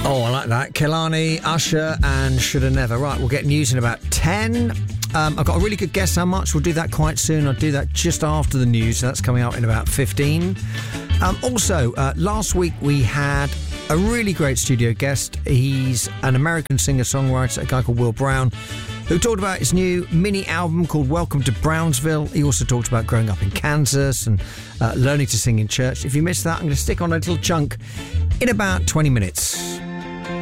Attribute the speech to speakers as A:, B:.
A: Oh, I like that. Kehlani, Usher and Shoulda Never. Right, we'll get news in about 10. I've got a really good guess how much. We'll do that quite soon. I'll do that just after the news. So that's coming out in about 15. Also, last week we had a really great studio guest. He's an American singer-songwriter, a guy called Will Brown, who talked about his new mini album called Welcome to Brownsville. He also talked about growing up in Kansas and learning to sing in church. If you missed that, I'm going to stick on a little chunk in about 20 minutes.